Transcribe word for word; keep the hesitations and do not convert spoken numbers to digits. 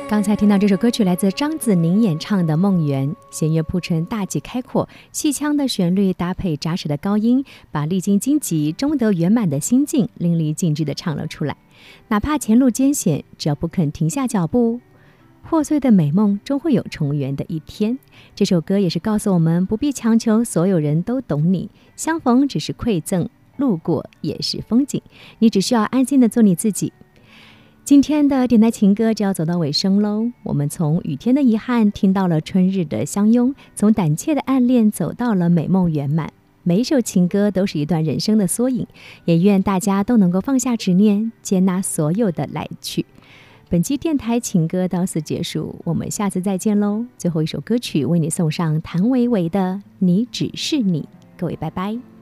刚才听到这首歌曲来自张子宁演唱的《梦圆》，弦乐铺陈大气开阔，戏腔的旋律搭配扎实的高音，把历经荆棘终得圆满的心境淋漓尽致地唱了出来。哪怕前路艰险，只要不肯停下脚步，破碎的美梦终会有重圆的一天。这首歌也是告诉我们，不必强求所有人都懂你，相逢只是馈赠，路过也是风景，你只需要安心地做你自己。今天的电台情歌就要走到尾声喽，我们从雨天的遗憾听到了春日的相拥，从胆怯的暗恋走到了美梦圆满。每一首情歌都是一段人生的缩影，也愿大家都能够放下执念，接纳所有的来去。本期电台情歌到此结束，我们下次再见喽。最后一首歌曲为你送上谭维维的《你只是你》，各位拜拜。